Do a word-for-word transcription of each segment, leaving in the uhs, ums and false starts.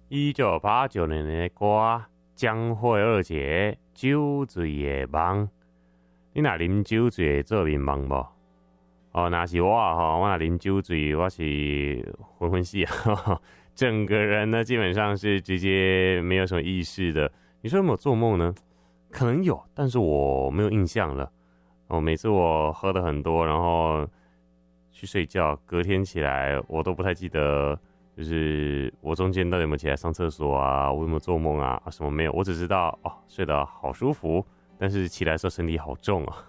一九八九年的歌，江蕙二姐酒醉的梦。你若啉酒醉会做面梦无？哦，若是我吼，我若啉酒醉，我是昏昏死啊，整个人呢基本上是直接没有什么意识的。你说有没有做梦呢？可能有，但是我没有印象了。哦，每次我喝的很多，然后去睡觉，隔天起来我都不太记得。就是我中间到底有没有起来上厕所啊？我有没有做梦啊？什么没有？我只知道哦，睡得好舒服，但是起来的时候身体好重啊。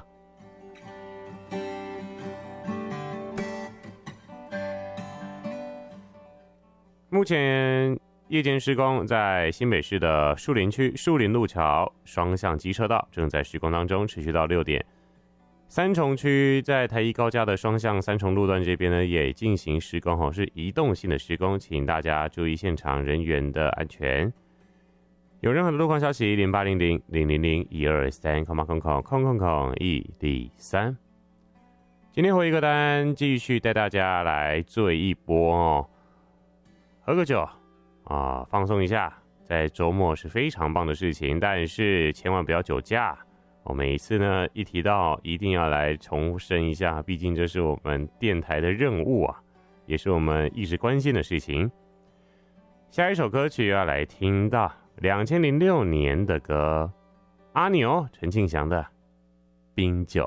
目前夜间施工在新北市的树林区树林路桥双向机车道正在施工当中，持续到六点。三重区在台一高架的双向三重路段这边呢，也进行施工，是移动性的施工，请大家注意现场人员的安全。有任何的路况消息，零八零零零零零一二三空八空空空空空一第三。今天回忆歌单继续带大家来醉一波哦，喝个酒啊，放松一下，在周末是非常棒的事情，但是千万不要酒驾。我每一次呢一提到一定要来重申一下，毕竟这是我们电台的任务啊，也是我们一直关心的事情。下一首歌曲要来听到二零零六年的歌，阿牛陈庆祥的冰酒。